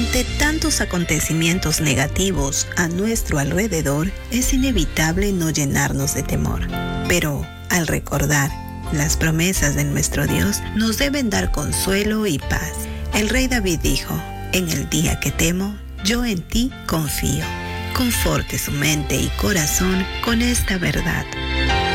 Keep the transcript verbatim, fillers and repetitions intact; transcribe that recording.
Ante tantos acontecimientos negativos a nuestro alrededor, es inevitable no llenarnos de temor. Pero, al recordar las promesas de nuestro Dios, nos deben dar consuelo y paz. El rey David dijo: en el día que temo, yo en ti confío. Conforte su mente y corazón con esta verdad.